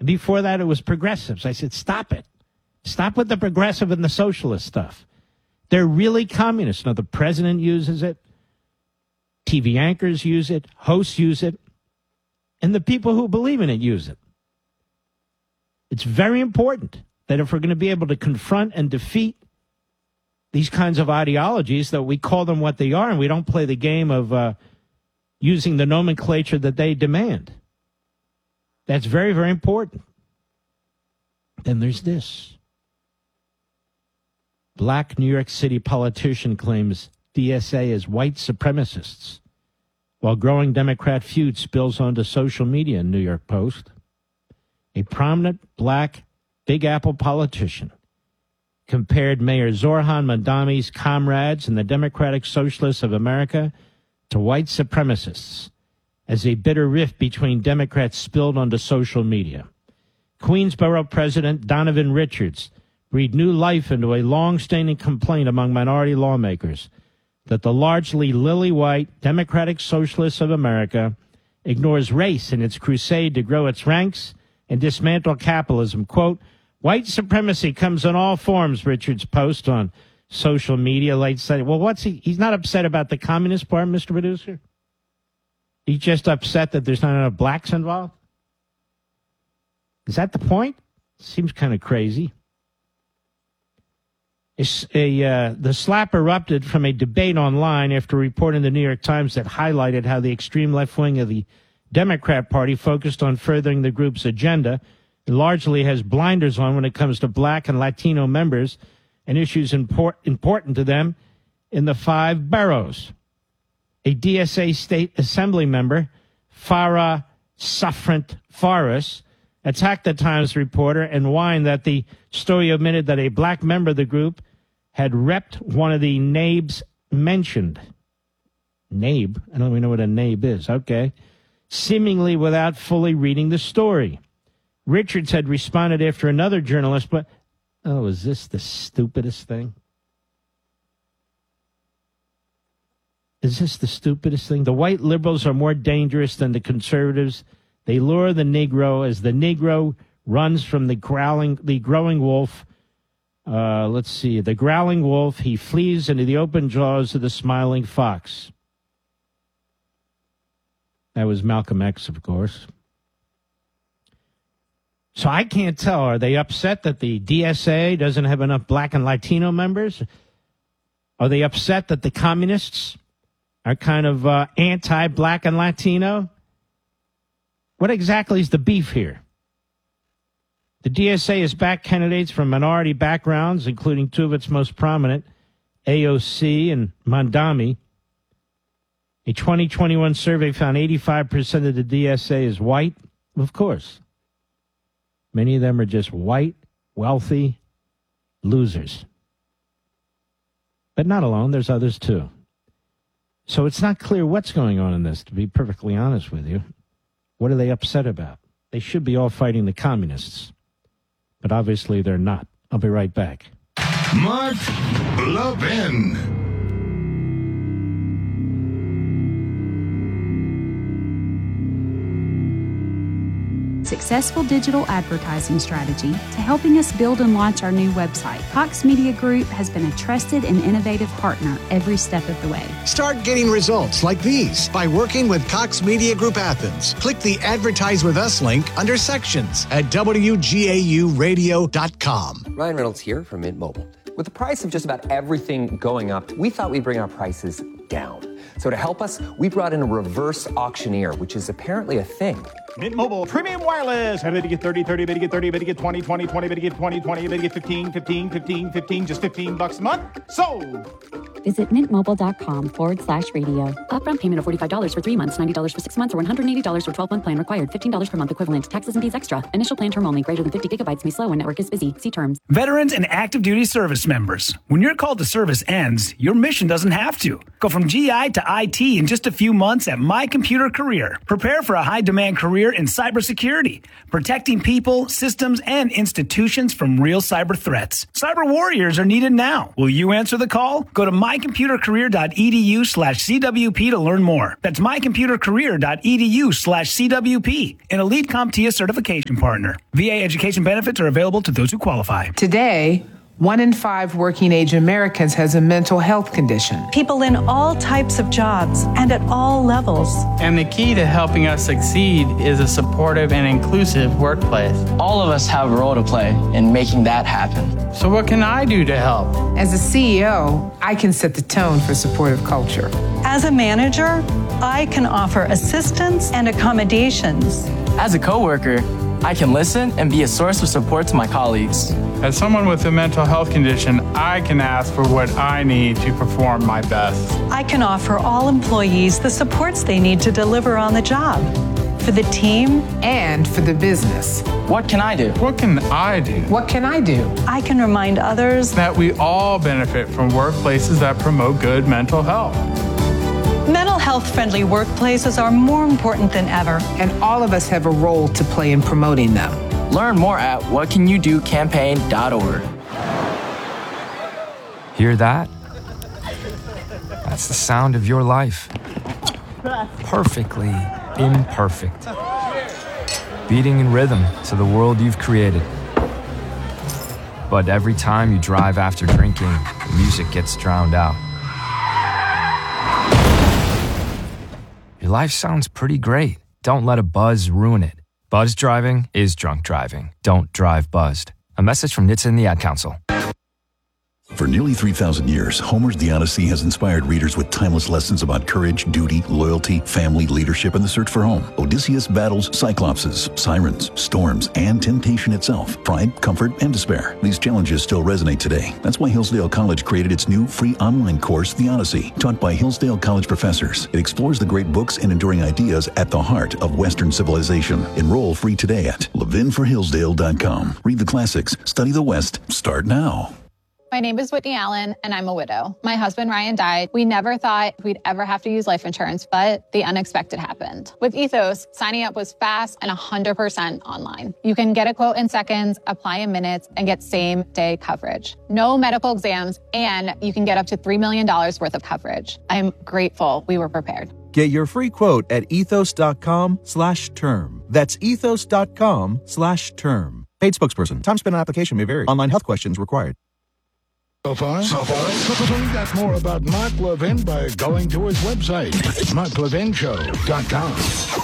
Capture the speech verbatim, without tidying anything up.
Before that, it was progressives. I said, stop it. Stop with the progressive and the socialist stuff. They're really communists. Now, the president uses it. T V anchors use it. Hosts use it. And the people who believe in it use it. It's very important that if we're going to be able to confront and defeat these kinds of ideologies, that we call them what they are and we don't play the game of uh, using the nomenclature that they demand. That's very, very important. Then there's this. Black New York City politician claims D S A is white supremacists, while growing Democrat feud spills onto social media in New York Post. A prominent black Big Apple politician compared Mayor Zohran Mamdani's comrades and the Democratic Socialists of America to white supremacists as a bitter rift between Democrats spilled onto social media. Queensborough President Donovan Richards breathed new life into a long-standing complaint among minority lawmakers that the largely lily-white Democratic Socialists of America ignores race in its crusade to grow its ranks and dismantle capitalism. Quote, white supremacy comes in all forms, Richards posts on social media late Sunday. Well, what's he? He's not upset about the Communist Party, Mister Producer? He's just upset that there's not enough blacks involved? Is that the point? Seems kind of crazy. It's a, uh, the slap erupted from a debate online after reporting in the New York Times that highlighted how the extreme left wing of the Democrat Party focused on furthering the group's agenda. It largely has blinders on when it comes to black and Latino members and issues import, important to them in the five boroughs. A D S A state assembly member, Farah Safrant Faris, attacked the Times reporter and whined that the story omitted that a black member of the group had repped one of the N A B Es mentioned. N A B? I don't even know what a N A B is. Okay. Seemingly without fully reading the story. Richards had responded after another journalist, but, oh, is this the stupidest thing? Is this the stupidest thing? The white liberals are more dangerous than the conservatives. They lure the Negro as the Negro runs from the growling, the growing wolf. Uh, let's see, the growling wolf. He flees into the open jaws of the smiling fox. That was Malcolm X, of course. So I can't tell. Are they upset that the D S A doesn't have enough black and Latino members? Are they upset that the communists are kind of uh, anti-black and Latino? What exactly is the beef here? The D S A has backed candidates from minority backgrounds, including two of its most prominent, A O C and Mamdani. A twenty twenty-one survey found eighty-five percent of the D S A is white. Of course. Many of them are just white, wealthy losers. But not alone. There's others, too. So it's not clear what's going on in this, to be perfectly honest with you. What are they upset about? They should be all fighting the communists. But obviously they're not. I'll be right back. Mark Levin. Successful digital advertising strategy to helping us build and launch our new website. Cox Media Group has been a trusted and innovative partner every step of the way. Start getting results like these by working with Cox Media Group Athens. Click the Advertise With Us link under Sections at W G A U radio dot com. Ryan Reynolds here from Mint Mobile. With the price of just about everything going up, we thought we'd bring our prices down. So to help us, we brought in a reverse auctioneer, which is apparently a thing. Mint Mobile Premium Wireless. How to get thirty, thirty, how to get thirty, how to get twenty, twenty, twenty, how to get twenty, twenty, how to get fifteen, fifteen, fifteen, fifteen, just fifteen bucks a month? Sold! Visit mintmobile.com forward slash radio. Upfront payment of forty-five dollars for three months, ninety dollars for six months, or one hundred eighty dollars for twelve-month plan required. fifteen dollars per month equivalent. Taxes and fees extra. Initial plan term only. Greater than fifty gigabytes may slow when network is busy. See terms. Veterans and active duty service members. When your call to service ends, your mission doesn't have to. Go from G I to I T in just a few months at My Computer Career. Prepare for a high-demand career career in cybersecurity, protecting people, systems, and institutions from real cyber threats. Cyber warriors are needed now. Will you answer the call? Go to mycomputercareer.edu slash CWP to learn more. That's mycomputercareer.edu slash CWP, an Elite CompTIA certification partner. V A education benefits are available to those who qualify. Today, one in five working-age Americans has a mental health condition. People in all types of jobs and at all levels. And the key to helping us succeed is a supportive and inclusive workplace. All of us have a role to play in making that happen. So what can I do to help? As a C E O, I can set the tone for supportive culture. As a manager, I can offer assistance and accommodations. As a coworker, I can listen and be a source of support to my colleagues. As someone with a mental health condition, I can ask for what I need to perform my best. I can offer all employees the supports they need to deliver on the job, for the team and for the business. What can I do? What can I do? What can I do? I can remind others that we all benefit from workplaces that promote good mental health. Mental health-friendly workplaces are more important than ever. And all of us have a role to play in promoting them. Learn more at what can you do campaign dot org. Hear that? That's the sound of your life. Perfectly imperfect. Beating in rhythm to the world you've created. But every time you drive after drinking, the music gets drowned out. Your life sounds pretty great. Don't let a buzz ruin it. Buzz driving is drunk driving. Don't drive buzzed. A message from N H T S A and the Ad Council. For nearly three thousand years, Homer's The Odyssey has inspired readers with timeless lessons about courage, duty, loyalty, family, leadership, and the search for home. Odysseus battles Cyclopses, sirens, storms, and temptation itself, pride, comfort, and despair. These challenges still resonate today. That's why Hillsdale College created its new free online course, The Odyssey, taught by Hillsdale College professors. It explores the great books and enduring ideas at the heart of Western civilization. Enroll free today at levin for hillsdale dot com. Read the classics, study the West, start now. My name is Whitney Allen, and I'm a widow. My husband, Ryan, died. We never thought we'd ever have to use life insurance, but the unexpected happened. With Ethos, signing up was fast and one hundred percent online. You can get a quote in seconds, apply in minutes, and get same-day coverage. No medical exams, and you can get up to three million dollars worth of coverage. I'm grateful we were prepared. Get your free quote at ethos.com slash term. That's ethos.com slash term. Paid spokesperson. Time spent on application may vary. Online health questions required. So far, so far, find out more about Mark Levin by going to his website, mark levin show dot com.